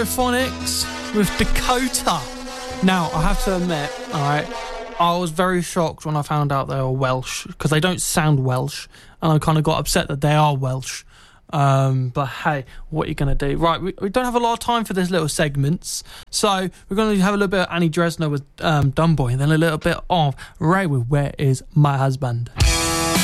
Phonics with Dakota. Now, I have to admit, alright, I was very shocked when I found out they were Welsh, because they don't sound Welsh, and I kind of got upset that they are Welsh. But hey, what are you going to do? Right, we don't have a lot of time for this little segments, so we're going to have a little bit of Annie Dresner with Dumb Boy, and then a little bit of Ray with Where Is My Husband.